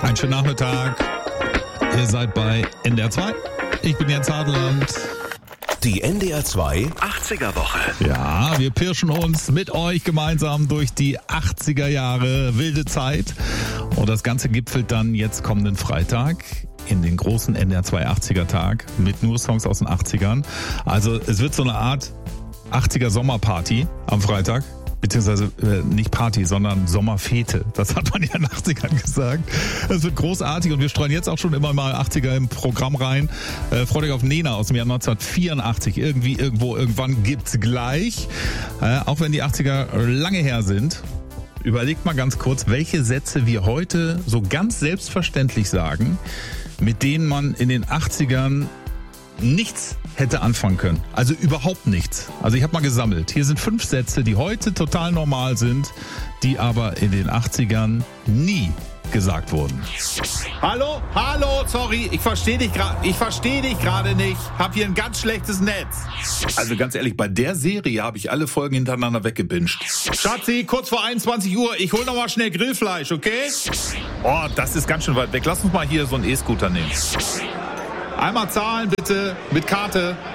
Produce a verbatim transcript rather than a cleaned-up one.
Einen schönen Nachmittag. Ihr seid bei N D R zwei. Ich bin Jens Hartland. Die N D R zwei achtziger Woche. Ja, wir pirschen uns mit euch gemeinsam durch die achtziger Jahre, wilde Zeit. Und das Ganze gipfelt dann jetzt kommenden Freitag in den großen N D R zwei achtziger Tag mit nur Songs aus den achtzigern. Also es wird so eine Art achtziger Sommerparty am Freitag. Beziehungsweise äh, nicht Party, sondern Sommerfete. Das hat man ja in den achtzigern gesagt. Das wird großartig und wir streuen jetzt auch schon immer mal achtziger im Programm rein. Äh, freut euch auf Nena aus dem Jahr neunzehnhundertvierundachtzig. Irgendwie, irgendwo, irgendwann gibt's gleich. Äh, auch wenn die achtziger lange her sind. Überlegt mal ganz kurz, welche Sätze wir heute so ganz selbstverständlich sagen, mit denen man in den achtzigern nichts hätte anfangen können. Also überhaupt nichts. Also ich habe mal gesammelt. Hier sind fünf Sätze, die heute total normal sind, die aber in den achtzigern nie gesagt wurden. Hallo, hallo, sorry, ich verstehe dich gerade, ich verstehe dich gerade nicht. Hab hier ein ganz schlechtes Netz. Also ganz ehrlich, bei der Serie habe ich alle Folgen hintereinander weggebinged. Schatzi, kurz vor einundzwanzig Uhr, ich hol noch mal schnell Grillfleisch, okay? Oh, das ist ganz schön weit weg. Lass uns mal hier so einen E-Scooter nehmen. Einmal zahlen bitte, mit Karte.